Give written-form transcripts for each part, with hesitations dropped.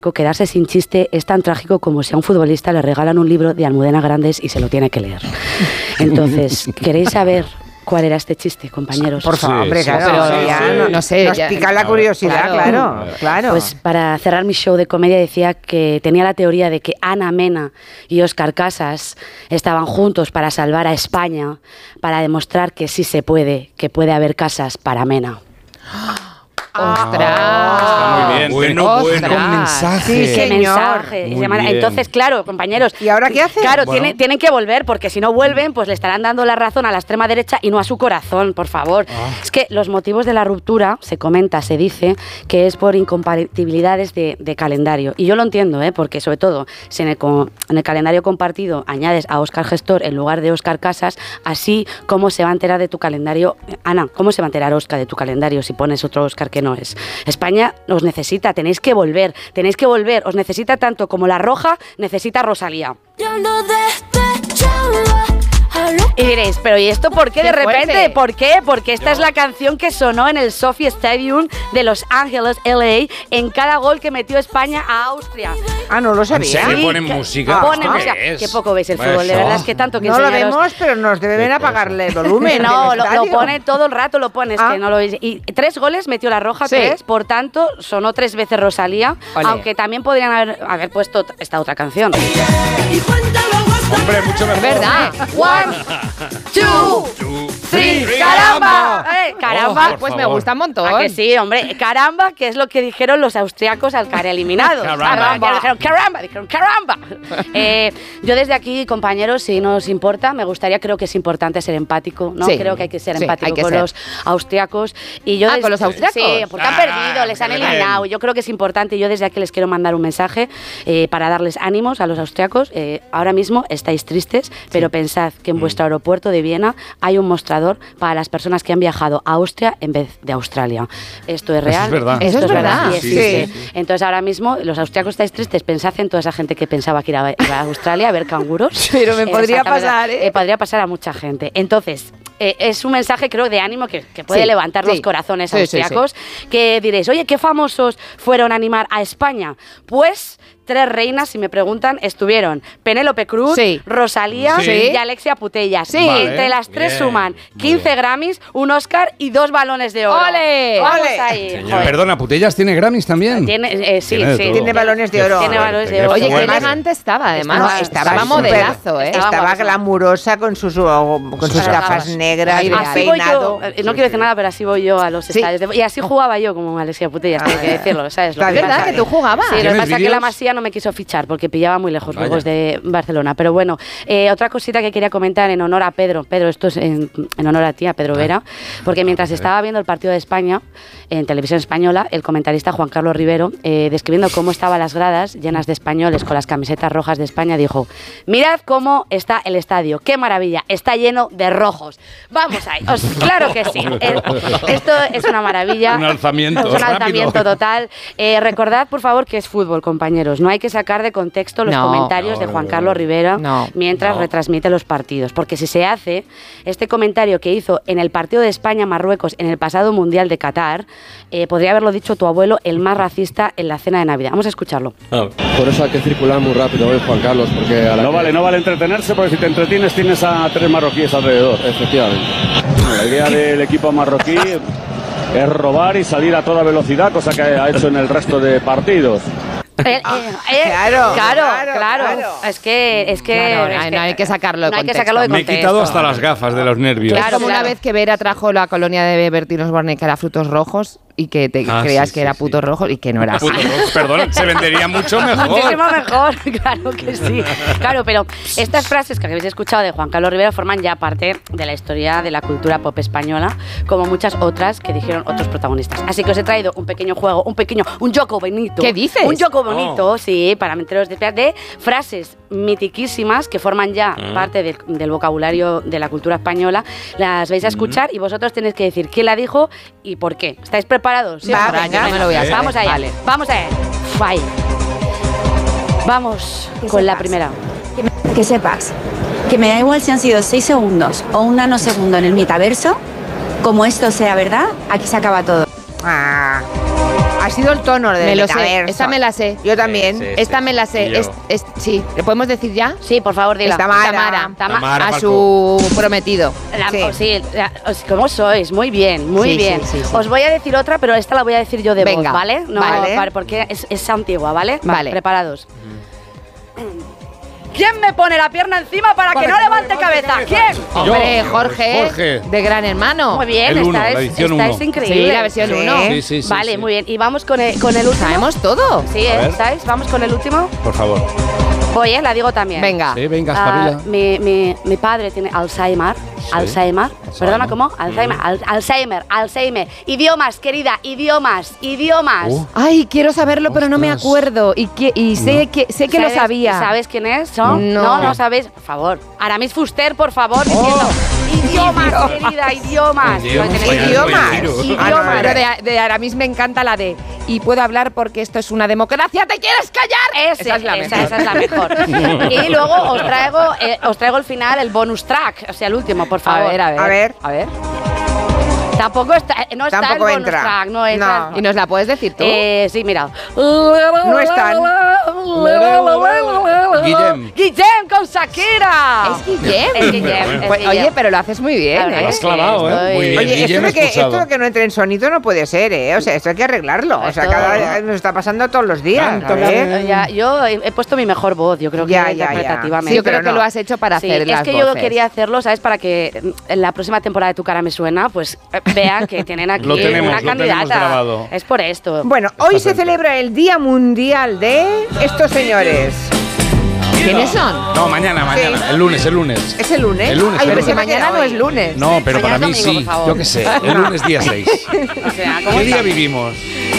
quedarse sin chiste es tan trágico como si a un futbolista le regalan un libro de Almudena Grandes y se lo tiene que leer. Entonces, ¿queréis saber cuál era este chiste, compañeros? Por favor, hombre, claro. No sé. Nos pica la curiosidad, claro. Pues para cerrar mi show de comedia decía que tenía la teoría de que Ana Mena y Óscar Casas estaban juntos para salvar a España, para demostrar que sí se puede, que puede haber casas para Mena. ¡Ostras! Está muy bien. Bueno, mensaje. Sí, qué mensaje. Entonces, claro, compañeros. ¿Y ahora qué hacen? Claro, tienen que volver, porque si no vuelven, pues le estarán dando la razón a la extrema derecha y no a su corazón, por favor. Es que los motivos de la ruptura, se dice, que es por incompatibilidades de calendario. Y yo lo entiendo, porque sobre todo, si en el calendario compartido añades a Óscar Gestor en lugar de Óscar Casas, así, ¿cómo se va a enterar de tu calendario? Ana, ¿cómo se va a enterar Óscar de tu calendario si pones otro Óscar que no es? España os necesita, tenéis que volver, os necesita tanto como La Roja necesita Rosalía. Y diréis, pero ¿y esto por qué de repente? Fuerte. ¿Por qué? Porque esta es la canción que sonó en el SoFi Stadium de Los Ángeles, LA, en cada gol que metió España a Austria. No lo sabía. ¿En serio ponen música? Qué poco veis el fútbol, de verdad es que tanto que no enseñaros. No lo vemos, pero nos deben apagarle el volumen. No, lo pone todo el rato, que no lo veis. Y 3 goles metió La Roja, 3, por tanto, sonó 3 veces Rosalía, aunque también podrían haber puesto esta otra canción. Hombre, mucho mejor. ¿Verdad? 1, 2, 3, ¡caramba! Caramba, pues me gusta un montón. ¿A que sí, hombre? Caramba, que es lo que dijeron los austriacos al caer eliminados. Dijeron caramba. Yo desde aquí, compañeros, si nos importa, me gustaría, creo que es importante ser empático, ¿no? Creo que hay que ser empático con los austriacos. Y yo ¿con los austriacos? Sí, porque han perdido, les han eliminado. Yo creo que es importante. Yo desde aquí les quiero mandar un mensaje para darles ánimos a los austriacos. Ahora mismo estáis tristes, pero pensad que en vuestro aeropuerto de Viena hay un mostrador para las personas que han viajado a Austria en vez de Australia. Esto es real. Eso es verdad. Sí. Entonces ahora mismo los austriacos estáis tristes, pensad en toda esa gente que pensaba que iba a Australia a ver canguros. Pero me podría pasar, podría pasar a mucha gente. Entonces, es un mensaje, creo, de ánimo que puede levantar los corazones austriacos, que diréis, oye, ¿qué famosos fueron a animar a España? Pues 3 reinas, si me preguntan, estuvieron Penélope Cruz, Rosalía y Alexia Putellas. Entre las 3 suman 15 Grammys, un Oscar y 2 balones de oro. ¡Ole! Vamos ahí. Perdona, ¿Putellas tiene Grammys también? Tiene balones de oro. Tiene balones de oro. Oye, qué elegante estaba, además. Estaba modelazo, Estaba glamurosa con sus gafas negras, peinado. No quiero decir nada, pero así voy yo a los estadios. Y así jugaba yo como Alexia Putellas, tengo que decirlo, ¿sabes? ¿Es verdad que tú jugababas? Sí, lo que pasa es que la Masía no me quiso fichar porque pillaba muy lejos Burgos de Barcelona. Pero bueno, otra cosita que quería comentar en honor a Pedro, esto es en honor a ti, a Pedro Vera, porque mientras estaba viendo el partido de España en televisión española, el comentarista Juan Carlos Rivero, describiendo cómo estaban las gradas llenas de españoles con las camisetas rojas de España, dijo: mirad cómo está el estadio, qué maravilla, está lleno de rojos. Vamos ahí, claro que sí. Esto es una maravilla. Un alzamiento. Es un alzamiento total. Recordad, por favor, que es fútbol, compañeros. No hay que sacar de contexto los comentarios de Juan Carlos Rivera mientras retransmite los partidos. Porque si se hace este comentario que hizo en el partido de España-Marruecos en el pasado Mundial de Qatar, podría haberlo dicho tu abuelo, el más racista en la cena de Navidad. Vamos a escucharlo. Por eso hay que circular muy rápido hoy, Juan Carlos, porque no vale entretenerse, porque si te entretienes tienes a 3 marroquíes alrededor. Efectivamente. La idea del equipo marroquí es robar y salir a toda velocidad, cosa que ha hecho en el resto de partidos. Claro. Es que no hay que sacarlo de contexto. Me he quitado hasta las gafas de los nervios. Es como una vez que Vera trajo la colonia de Bertín Osborne, que era frutos rojos, y que te creías que era putos rojos y que no era así. Perdón, se vendería mucho mejor. Muchísimo mejor, claro que sí. Claro, pero estas frases que habéis escuchado de Juan Carlos Rivera forman ya parte de la historia de la cultura pop española, como muchas otras que dijeron otros protagonistas. Así que os he traído un pequeño juego, un joco bonito. ¿Qué dices? Un joco bonito, sí, para meteros de frases mitiquísimas que forman ya parte del vocabulario de la cultura española. Las vais a escuchar y vosotros tenéis que decir quién la dijo y por qué. ¿Estáis preparados? Sí, venga, me lo voy a hacer. Vamos allá. Vale. Vamos a ver. Vamos con la primera. Que sepas que me da igual si han sido 6 segundos o un nanosegundo en el metaverso. Como esto sea verdad, aquí se acaba todo. Ha sido el tono del Me lo sé. metaverso. Esta me la sé. Yo también. Sí, Esta me la sé. Y yo. Sí, ¿le podemos decir ya? Sí, por favor, dila. Tamara. Tamara A Falcó. su prometido. ¿Cómo sois? Muy bien, muy Sí, bien. sí, sí, sí. Os voy a decir otra, pero esta la voy a decir yo de Venga, voz, ¿vale? No, vale. porque es antigua, ¿vale? Vale. Preparados. ¿Quién me pone la pierna encima para que no levante cabeza? ¿Quién? Hombre, Jorge, Jorge. de Gran Hermano. Muy bien, El uno, esta la edición es uno. increíble. Sí, la versión Sí. 1. Sí, sí, sí. Vale, sí. muy bien. Y vamos con el último. Sabemos todo. Sí, A ver. ¿sabes? Vamos con el último. Por favor. Voy, la digo también. Venga. Sí, venga, Ah, espabila. mi padre tiene Alzheimer. Alzheimer. Perdona, ¿cómo? Alzheimer. Alzheimer. Idiomas, querida, idiomas. Ay, quiero saberlo, pero no me Ostras. acuerdo. Y sé que lo sabía. ¿Sabes quién es? ¿No? No. No sabéis. Por favor. Aramis Fuster, por favor, diciendo idiomas, querida, idiomas. Idiomas. Pero de Aramis me encanta la de y puedo hablar porque esto es una democracia. ¿Te quieres callar? Esa es la mejor. Esa es la mejor. Y luego os traigo el final, el bonus track, o sea, el último, por favor. A ver. Tampoco está, no está Tampoco el bonus entra. track, no entra. No. ¿Y nos la puedes decir tú? Sí, mira. No están. Guillem con Shakira. ¿Es Guillem? Es Guillem. Pues, oye, pero lo haces muy bien, La verdad ¿eh? es Has clavado, estoy- Muy bien. Oye, Guillem esto expulsado. de que no entre en sonido no puede ser, ¿eh? O sea, esto hay que arreglarlo. O sea, Esto- cada vez nos está pasando todos los días. Cántame. A ver. Yo he puesto mi mejor voz, yo creo que Ya. interpretativamente. Sí, yo creo pero que no. lo has hecho para Sí, hacer es las que yo voces. quería hacerlo, ¿sabes? Para que en la próxima temporada de Tu Cara Me Suena, pues vean que tienen aquí Lo tenemos, una lo tenemos candidata. grabado. Es por esto. Bueno, hoy se celebra el Día Mundial de estos señores. ¿Quiénes son? No, mañana. Sí. El lunes. ¿Es el lunes? El lunes, Ay, el pensé lunes. que Mañana era no hoy. es lunes. No, pero Mañana para mí domingo, sí. por favor. Yo qué sé. El lunes día 6. O sea, ¿cómo ¿Qué día está? vivimos?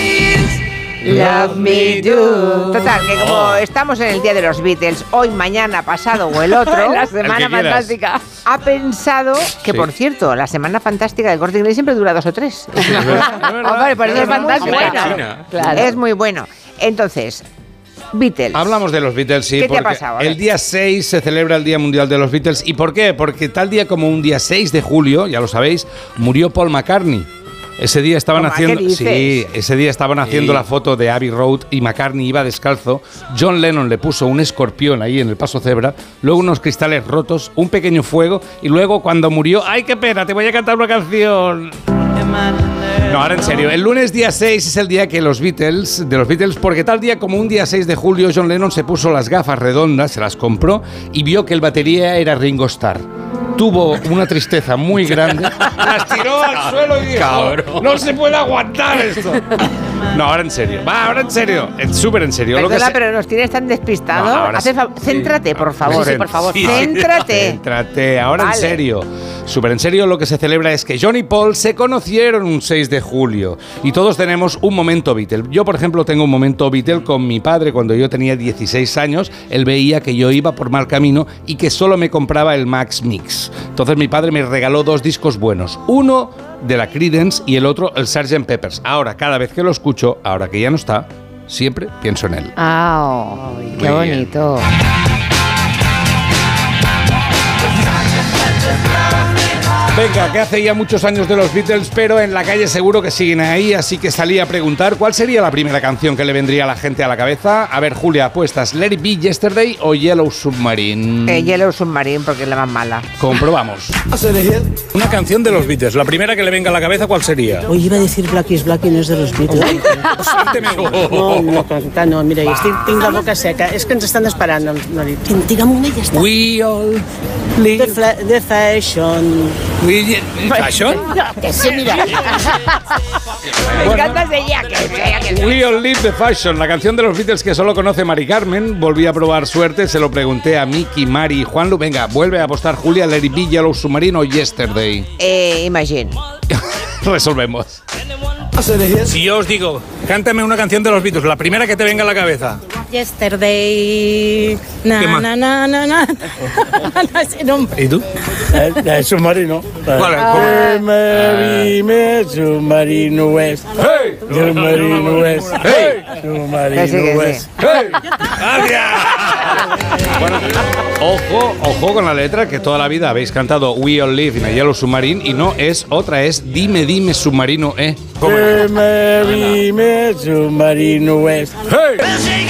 Love me do. Total, que como estamos en el Día de los Beatles, hoy, mañana, pasado o el otro, La El semana que quieras. fantástica. ha pensado que, Sí. por cierto, la semana fantástica de Corte Inglés siempre dura 2 o 3. Hombre, por eso es muy fantástico. buena. Claro. Es muy bueno. Entonces, Beatles. Hablamos de los Beatles, sí. ¿Qué te ha porque pasado? A ver. el día 6 se celebra el Día Mundial de los Beatles. ¿Y por qué? Porque tal día como un día 6 de julio, ya lo sabéis, murió Paul McCartney. Ese día estaban Toma, haciendo, ¿qué dices? sí, ese día estaban haciendo la foto de Abbey Road y McCartney iba descalzo. John Lennon le puso un escorpión ahí en el paso cebra, luego unos cristales rotos, un pequeño fuego y luego cuando murió, ¡ay qué pena! Te voy a cantar una canción. No, ahora en serio, el lunes día 6 es el día que de los Beatles, porque tal día como un día 6 de julio John Lennon se puso las gafas redondas, se las compró y vio que el batería era Ringo Starr. Tuvo una tristeza muy grande, las tiró al suelo y dijo, Cabrón. no se puede aguantar esto. No, ahora en serio, ahora en serio, súper en serio. Perdona, lo que pero nos tienes tan despistado. No, ahora sí. Céntrate, por favor. Sí, por favor. Céntrate. Céntrate, ahora Vale. en serio. Súper en serio, lo que se celebra es que John y Paul se conocieron un 6 de julio y todos tenemos un momento Beatle. Yo, por ejemplo, tengo un momento Beatle con mi padre cuando yo tenía 16 años. Él veía que yo iba por mal camino y que solo me compraba el Max Mix. Entonces mi padre me regaló 2 discos buenos. Uno de la Creedence y el otro el Sgt. Peppers. Ahora, cada vez que lo escucho, ahora que ya no está, siempre pienso en él. Qué Muy bien. bonito. Venga, que hace ya muchos años de los Beatles, pero en la calle seguro que siguen ahí, así que salí a preguntar cuál sería la primera canción que le vendría a la gente a la cabeza. A ver, Julia, apuestas, Let It Be Yesterday o Yellow Submarine. Yellow Submarine, porque es la más mala. Comprobamos. Una canción de los Beatles, la primera que le venga a la cabeza, ¿cuál sería? Hoy iba a decir Black is Black y no és de los Beatles. No, cantar no. Mira, tinc la boca seca. És que ens estan esperant, Nori. Digue'm una i ja està. We all The, live. the fashion. ¿Fashion? Sí, mira. Me encanta ese Jacket. We All Live the Fashion, la canción de los Beatles que solo conoce Mari Carmen. Volví a probar suerte, se lo pregunté a Miki, Mari y Juanlu. Venga, vuelve a apostar Julia, Let It Be, Yellow Submarine o Yesterday. Imagine. Resolvemos. Si yo os digo, cántame una canción de los Beatles, la primera que te venga a la cabeza. Yesterday. ¿Qué más? ¿Y tú? El submarino. ¿Cuál? Dime, submarino es. ¡Hey! Submarino es. ¡Hey! Submarino Que sí. es. ¡Hey! ¡Gracias! Bueno, ojo con la letra, que toda la vida habéis cantado We All Live in a Yellow Submarine y no es otra, es Dime, dime, submarino, Dime, submarino es. ¡Hey!